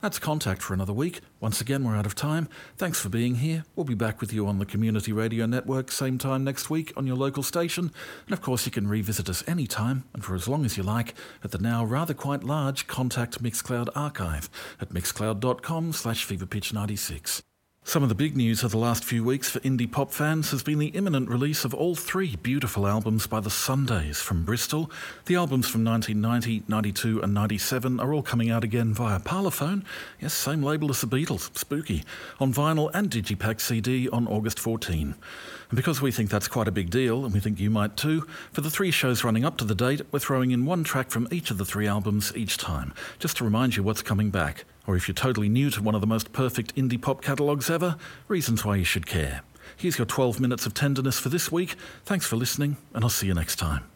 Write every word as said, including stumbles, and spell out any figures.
That's Contact for another week. Once again, we're out of time. Thanks for being here. We'll be back with you on the Community Radio Network same time next week on your local station. And of course, you can revisit us anytime and for as long as you like at the now rather quite large Contact Mixcloud archive at mixcloud.com slash feverpitch96. Some of the big news of the last few weeks for indie pop fans has been the imminent release of all three beautiful albums by the Sundays from Bristol. The albums from nineteen ninety, ninety-two and ninety-seven are all coming out again via Parlophone. Yes, same label as the Beatles, spooky. On vinyl and Digipack C D on August fourteenth. And because we think that's quite a big deal, and we think you might too, for the three shows running up to the date, we're throwing in one track from each of the three albums each time, just to remind you what's coming back. Or if you're totally new to one of the most perfect indie pop catalogues ever, reasons why you should care. Here's your twelve minutes of tenderness for this week. Thanks for listening, and I'll see you next time.